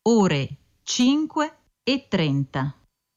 ore 5:30.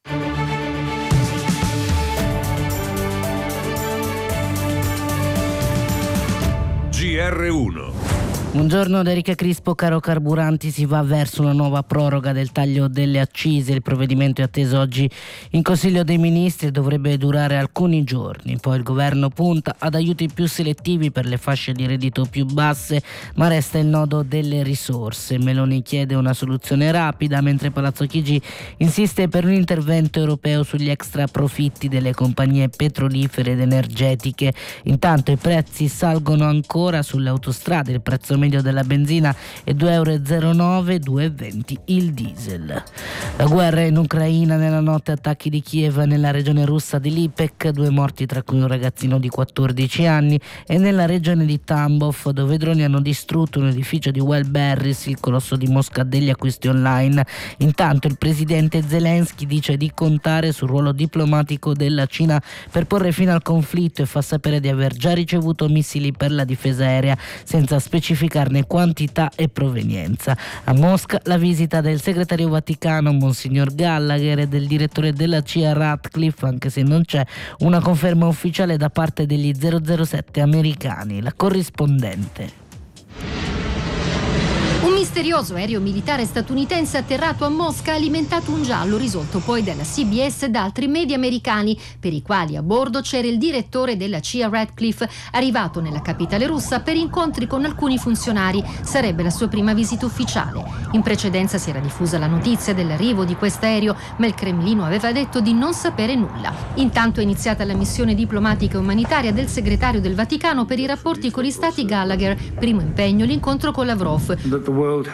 GR1. Buongiorno da Erika Crispo. Caro carburanti, si va verso una nuova proroga del taglio delle accise. Il provvedimento è atteso oggi in Consiglio dei Ministri e dovrebbe durare alcuni giorni. Poi il governo punta ad aiuti più selettivi per le fasce di reddito più basse, ma resta il nodo delle risorse. Meloni chiede una soluzione rapida, mentre Palazzo Chigi insiste per un intervento europeo sugli extra profitti delle compagnie petrolifere ed energetiche. Intanto i prezzi salgono ancora sulle autostrade. Il prezzo medio della benzina è 2,09 €, 2,20 il diesel. La guerra in Ucraina, nella notte attacchi di Kiev nella regione russa di Lipetsk, 2 morti tra cui un ragazzino di 14 anni, e nella regione di Tambov, dove i droni hanno distrutto un edificio di Wildberries, il colosso di Mosca degli acquisti online. Intanto il presidente Zelensky dice di contare sul ruolo diplomatico della Cina per porre fine al conflitto e fa sapere di aver già ricevuto missili per la difesa aerea, senza specificarne quantità e provenienza. A Mosca la visita del segretario Vaticano Monsignor Gallagher e del direttore della CIA Ratcliffe, anche se non c'è una conferma ufficiale da parte degli 007 americani. La corrispondente. Un misterioso aereo militare statunitense atterrato a Mosca ha alimentato un giallo risolto poi dalla CBS e da altri media americani, per i quali a bordo c'era il direttore della CIA Ratcliffe, arrivato nella capitale russa per incontri con alcuni funzionari. Sarebbe la sua prima visita ufficiale. In precedenza si era diffusa la notizia dell'arrivo di quest'aereo, ma il Cremlino aveva detto di non sapere nulla. Intanto è iniziata la missione diplomatica e umanitaria del segretario del Vaticano per i rapporti con gli stati Gallagher. Primo impegno l'incontro con Lavrov.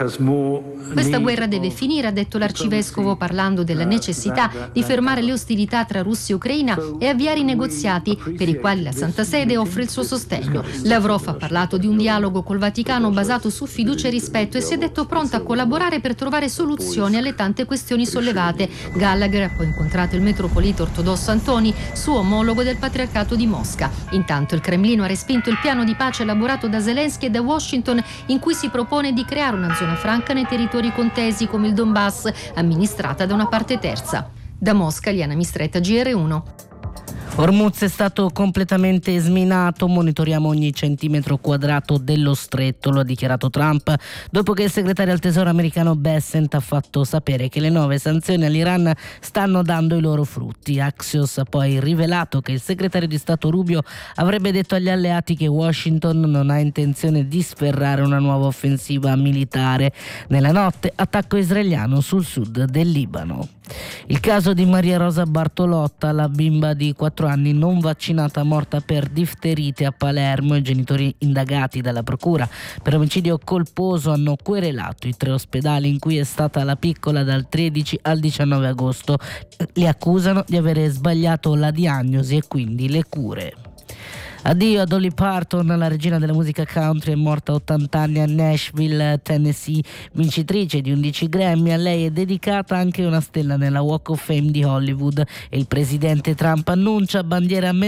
Questa guerra deve finire, ha detto l'arcivescovo, parlando della necessità di fermare le ostilità tra Russia e Ucraina e avviare i negoziati, per i quali la Santa Sede offre il suo sostegno. Lavrov ha parlato di un dialogo col Vaticano basato su fiducia e rispetto e si è detto pronto a collaborare per trovare soluzioni alle tante questioni sollevate. Gallagher ha poi incontrato il metropolita ortodosso Antoni, suo omologo del Patriarcato di Mosca. Intanto il Cremlino ha respinto il piano di pace elaborato da Zelensky e da Washington, in cui si propone di creare una zona franca nei territori contesi come il Donbass, amministrata da una parte terza. Da Mosca, Liana Mistretta, GR1. Hormuz è stato completamente sminato, monitoriamo ogni centimetro quadrato dello stretto, lo ha dichiarato Trump dopo che il segretario al tesoro americano Bessent ha fatto sapere che le nuove sanzioni all'Iran stanno dando i loro frutti. Axios ha poi rivelato che il segretario di Stato Rubio avrebbe detto agli alleati che Washington non ha intenzione di sferrare una nuova offensiva militare. Nella notte, attacco israeliano sul sud del Libano. Il caso di Maria Rosa Bartolotta, la bimba di 4 anni non vaccinata morta per difterite a Palermo. I genitori indagati dalla procura per omicidio colposo hanno querelato i 3 ospedali in cui è stata la piccola dal 13 al 19 agosto. Li accusano di avere sbagliato la diagnosi e quindi le cure. Addio a Dolly Parton, la regina della musica country, è morta a 80 anni a Nashville, Tennessee, vincitrice di 11 Grammy. A lei è dedicata anche una stella nella Walk of Fame di Hollywood e il presidente Trump annuncia bandiera